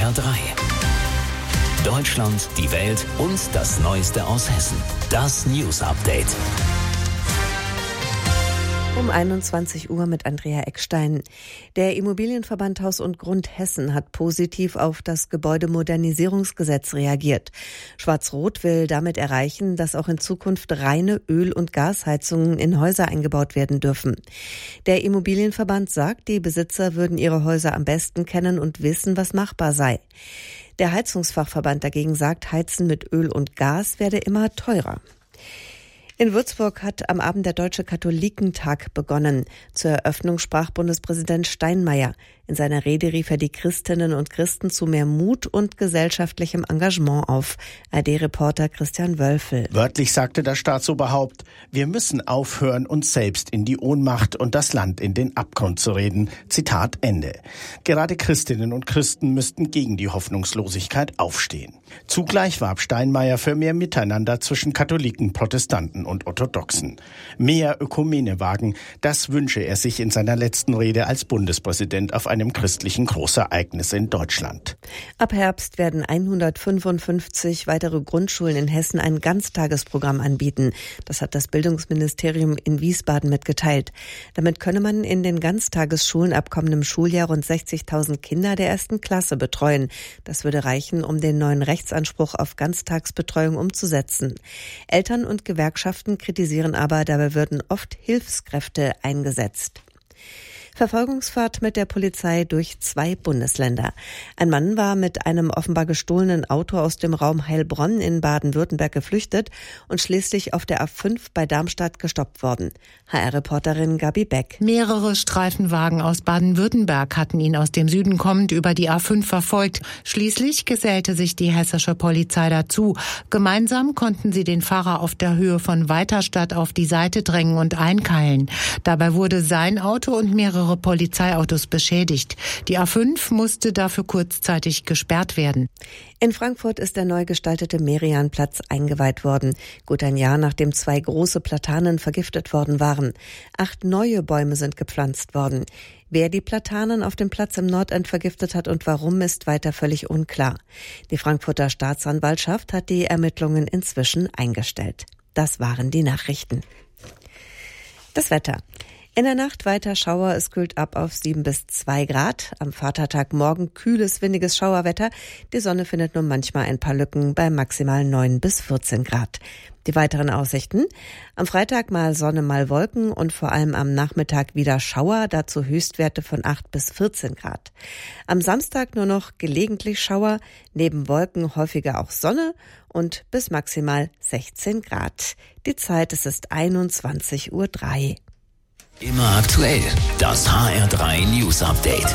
HR3. Deutschland, die Welt und das Neueste aus Hessen. Das News Update. Um 21 Uhr mit Andrea Eckstein. Der Immobilienverband Haus und Grund Hessen hat positiv auf das Gebäudemodernisierungsgesetz reagiert. Schwarz-Rot will damit erreichen, dass auch in Zukunft reine Öl- und Gasheizungen in Häuser eingebaut werden dürfen. Der Immobilienverband sagt, die Besitzer würden ihre Häuser am besten kennen und wissen, was machbar sei. Der Heizungsfachverband dagegen sagt, Heizen mit Öl und Gas werde immer teurer. In Würzburg hat am Abend der Deutsche Katholikentag begonnen. Zur Eröffnung sprach Bundespräsident Steinmeier. In seiner Rede rief er die Christinnen und Christen zu mehr Mut und gesellschaftlichem Engagement auf. ARD-Reporter Christian Wölfel. Wörtlich sagte das Staatsoberhaupt: Wir müssen aufhören, uns selbst in die Ohnmacht und das Land in den Abgrund zu reden. Zitat Ende. Gerade Christinnen und Christen müssten gegen die Hoffnungslosigkeit aufstehen. Zugleich warb Steinmeier für mehr Miteinander zwischen Katholiken, Protestanten und Orthodoxen. Mehr Ökumene wagen, das wünsche er sich in seiner letzten Rede als Bundespräsident auf einem christlichen Großereignis in Deutschland. Ab Herbst werden 155 weitere Grundschulen in Hessen ein Ganztagesprogramm anbieten. Das hat das Bildungsministerium in Wiesbaden mitgeteilt. Damit könne man in den Ganztagesschulen ab kommendem Schuljahr rund 60.000 Kinder der ersten Klasse betreuen. Das würde reichen, um den neuen Rechtsanspruch auf Ganztagsbetreuung umzusetzen. Eltern und Gewerkschaften kritisieren aber, dabei würden oft Hilfskräfte eingesetzt. Verfolgungsfahrt mit der Polizei durch 2 Bundesländer. Ein Mann war mit einem offenbar gestohlenen Auto aus dem Raum Heilbronn in Baden-Württemberg geflüchtet und schließlich auf der A5 bei Darmstadt gestoppt worden. HR-Reporterin Gabi Beck. Mehrere Streifenwagen aus Baden-Württemberg hatten ihn aus dem Süden kommend über die A5 verfolgt. Schließlich gesellte sich die hessische Polizei dazu. Gemeinsam konnten sie den Fahrer auf der Höhe von Weiterstadt auf die Seite drängen und einkeilen. Dabei wurde sein Auto und mehrere Polizeiautos beschädigt. Die A5 musste dafür kurzzeitig gesperrt werden. In Frankfurt ist der neu gestaltete Merianplatz eingeweiht worden. Gut ein Jahr, nachdem 2 große Platanen vergiftet worden waren. 8 neue Bäume sind gepflanzt worden. Wer die Platanen auf dem Platz im Nordend vergiftet hat und warum, ist weiter völlig unklar. Die Frankfurter Staatsanwaltschaft hat die Ermittlungen inzwischen eingestellt. Das waren die Nachrichten. Das Wetter. In der Nacht weiter Schauer, es kühlt ab auf 7 bis 2 Grad. Am Vatertag morgen kühles, windiges Schauerwetter. Die Sonne findet nur manchmal ein paar Lücken bei maximal 9 bis 14 Grad. Die weiteren Aussichten: Am Freitag mal Sonne, mal Wolken und vor allem am Nachmittag wieder Schauer, dazu Höchstwerte von 8 bis 14 Grad. Am Samstag nur noch gelegentlich Schauer, neben Wolken häufiger auch Sonne und bis maximal 16 Grad. Die Zeit, es ist 21:03 Uhr. Immer aktuell. Das HR3 News Update.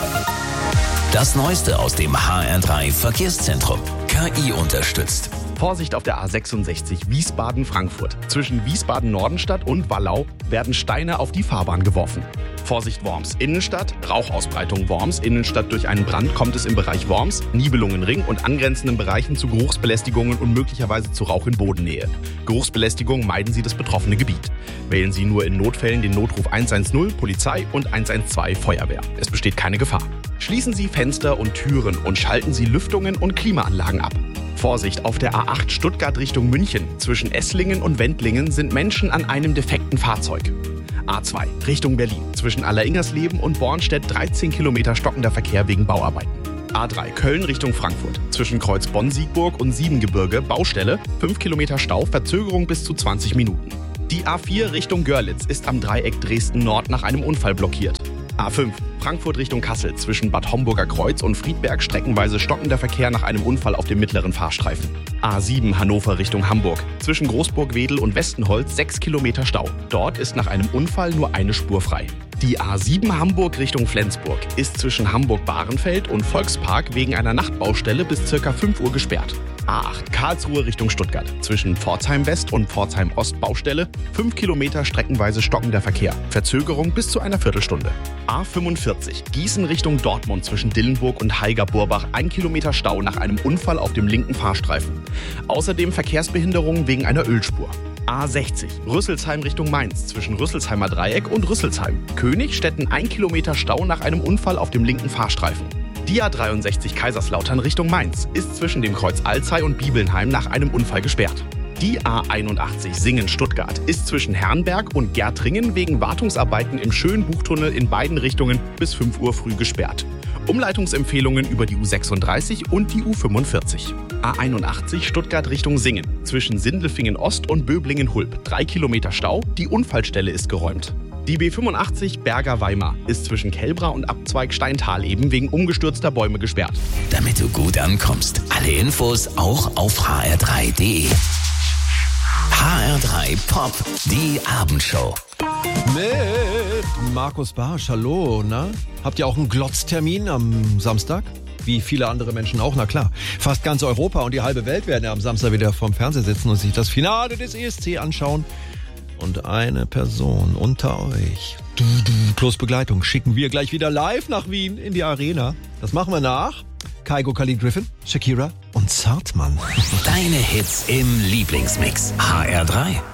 Das Neueste aus dem HR3 Verkehrszentrum. KI unterstützt. Vorsicht auf der A66 Wiesbaden-Frankfurt. Zwischen Wiesbaden-Nordenstadt und Wallau werden Steine auf die Fahrbahn geworfen. Vorsicht Worms Innenstadt, Rauchausbreitung Worms Innenstadt. Durch einen Brand kommt es im Bereich Worms, Nibelungenring und angrenzenden Bereichen zu Geruchsbelästigungen und möglicherweise zu Rauch in Bodennähe. Geruchsbelästigung, meiden Sie das betroffene Gebiet. Wählen Sie nur in Notfällen den Notruf 110 Polizei und 112 Feuerwehr. Es besteht keine Gefahr. Schließen Sie Fenster und Türen und schalten Sie Lüftungen und Klimaanlagen ab. Vorsicht auf der A8 Stuttgart Richtung München. Zwischen Esslingen und Wendlingen sind Menschen an einem defekten Fahrzeug. A2 Richtung Berlin. Zwischen Alleringersleben und Bornstedt 13 Kilometer stockender Verkehr wegen Bauarbeiten. A3 Köln Richtung Frankfurt. Zwischen Kreuz Bonn-Siegburg und Siebengebirge Baustelle. 5 Kilometer Stau, Verzögerung bis zu 20 Minuten. Die A4 Richtung Görlitz ist am Dreieck Dresden-Nord nach einem Unfall blockiert. A5 Frankfurt Richtung Kassel. Zwischen Bad Homburger Kreuz und Friedberg streckenweise stockender Verkehr nach einem Unfall auf dem mittleren Fahrstreifen. A7 Hannover Richtung Hamburg. Zwischen Großburg-Wedel und Westenholz 6 Kilometer Stau. Dort ist nach einem Unfall nur eine Spur frei. Die A7 Hamburg Richtung Flensburg ist zwischen Hamburg-Bahrenfeld und Volkspark wegen einer Nachtbaustelle bis ca. 5 Uhr gesperrt. A8 Karlsruhe Richtung Stuttgart. Zwischen Pforzheim West und Pforzheim Ost Baustelle 5 Kilometer streckenweise stockender Verkehr. Verzögerung bis zu einer Viertelstunde. A45 Gießen Richtung Dortmund zwischen Dillenburg und Heiger-Burbach 1 Kilometer Stau nach einem Unfall auf dem linken Fahrstreifen. Außerdem Verkehrsbehinderung wegen einer Ölspur. A60 Rüsselsheim Richtung Mainz zwischen Rüsselsheimer Dreieck und Rüsselsheim. Königstetten 1 Kilometer Stau nach einem Unfall auf dem linken Fahrstreifen. Die A63 Kaiserslautern Richtung Mainz ist zwischen dem Kreuz Alzey und Bibelnheim nach einem Unfall gesperrt. Die A81 Singen-Stuttgart ist zwischen Herrenberg und Gärtringen wegen Wartungsarbeiten im Schönbuchtunnel in beiden Richtungen bis 5 Uhr früh gesperrt. Umleitungsempfehlungen über die U36 und die U45. A81 Stuttgart Richtung Singen. Zwischen Sindelfingen Ost und Böblingen-Hulb 3 Kilometer Stau, die Unfallstelle ist geräumt. Die B85 Berger-Weimar ist zwischen Kelbra und Abzweig Steintal eben wegen umgestürzter Bäume gesperrt. Damit du gut ankommst. Alle Infos auch auf hr3.de. HR3 Pop, die Abendshow. Mit Markus Barsch, hallo, na? Habt ihr auch einen Glotztermin am Samstag? Wie viele andere Menschen auch, na klar. Fast ganz Europa und die halbe Welt werden ja am Samstag wieder vorm Fernseher sitzen und sich das Finale des ESC anschauen. Und eine Person unter euch, plus Begleitung, schicken wir gleich wieder live nach Wien in die Arena. Das machen wir nach Kygo, Khalid Griffin, Shakira und Zartmann. Deine Hits im Lieblingsmix. HR3.